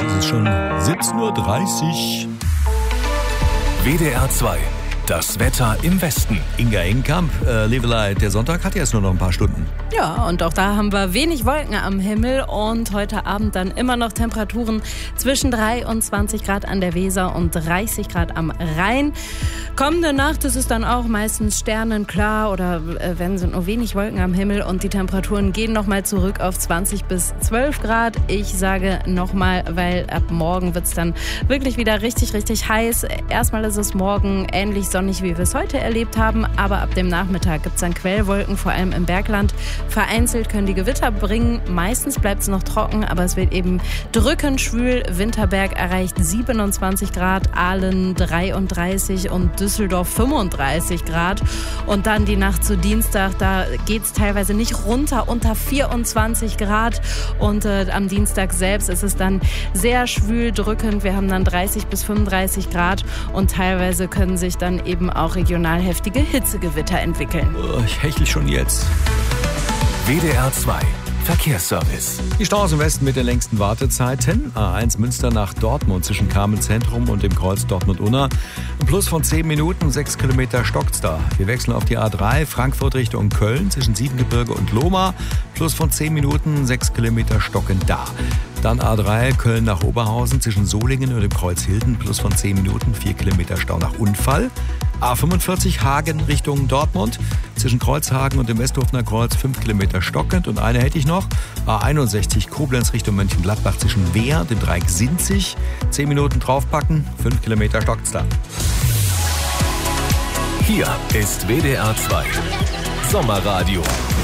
Es ist schon 17:30 Uhr. WDR 2. Das Wetter im Westen. Inga Engenkamp, Leveleit, der Sonntag hat jetzt nur noch ein paar Stunden. Ja, und auch da haben wir wenig Wolken am Himmel und heute Abend dann immer noch Temperaturen zwischen 23 Grad an der Weser und 30 Grad am Rhein. Kommende Nacht ist es dann auch meistens sternenklar oder sind nur wenig Wolken am Himmel und die Temperaturen gehen nochmal zurück auf 20 bis 12 Grad. Ich sage nochmal, weil ab morgen wird es dann wirklich wieder richtig, richtig heiß. Erstmal ist es morgen ähnlich sonnig, wie wir es heute erlebt haben, aber ab dem Nachmittag gibt es dann Quellwolken, vor allem im Bergland. Vereinzelt können die Gewitter bringen, meistens bleibt es noch trocken, aber es wird eben drückend schwül. Winterberg erreicht 27 Grad, Aalen 33 und Düsseldorf 35 Grad. Und dann die Nacht zu Dienstag, da geht es teilweise nicht runter, unter 24 Grad. Und am Dienstag selbst ist es dann sehr schwül, drückend. Wir haben dann 30 bis 35 Grad und teilweise können sich dann eben auch regional heftige Hitzegewitter entwickeln. Ich hechel schon jetzt. WDR 2. Verkehrsservice. Die Staus im Westen mit den längsten Wartezeiten. A1 Münster nach Dortmund zwischen Kamenz-Zentrum und dem Kreuz Dortmund-Unna. Ein Plus von 10 Minuten, 6 Kilometer stockt's da. Wir wechseln auf die A3 Frankfurt Richtung Köln zwischen Siebengebirge und Lohmar. Plus von 10 Minuten, 6 Kilometer stocken da. Dann A3 Köln nach Oberhausen zwischen Solingen und dem Kreuz Hilden. Plus von 10 Minuten, 4 Kilometer Stau nach Unfall. A45 Hagen Richtung Dortmund. Zwischen Kreuzhagen und dem Westhofener Kreuz 5 Kilometer stockend. Und eine hätte ich noch. A61 Koblenz Richtung Mönchengladbach zwischen Wehr und dem Dreieck Sinzig. 10 Minuten draufpacken, 5 Kilometer stockt's da. Hier ist WDR 2. Sommerradio.